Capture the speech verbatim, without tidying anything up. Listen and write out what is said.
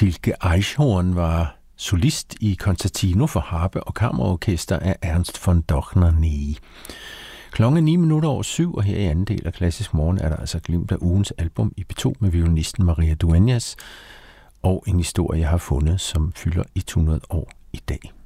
Silke Eichhorn var solist i Concertino for harpe og kammerorkester af Ernst von Dochner-Nehy. Klokken er ni minutter over syv, og her i anden del af Klassisk Morgen er der altså glimt af ugens album i P to med violinisten Maria Dueñas og en historie, jeg har fundet, som fylder hundrede år i dag.